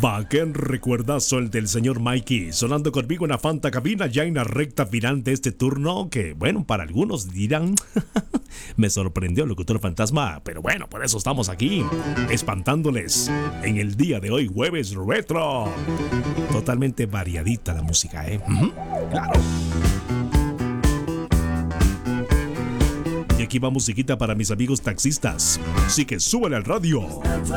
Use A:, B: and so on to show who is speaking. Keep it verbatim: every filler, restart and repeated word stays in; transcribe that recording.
A: Va, qué recuerdazo el del señor Mikey, sonando conmigo en la Fanta Cabina, ya en la recta final de este turno, que bueno, para algunos dirán, me sorprendió el locutor fantasma, pero bueno, por eso estamos aquí, espantándoles en el día de hoy, jueves retro. Totalmente variadita la música, ¿eh? Uh-huh, claro. Y aquí va musiquita para mis amigos taxistas, así que súbele al radio.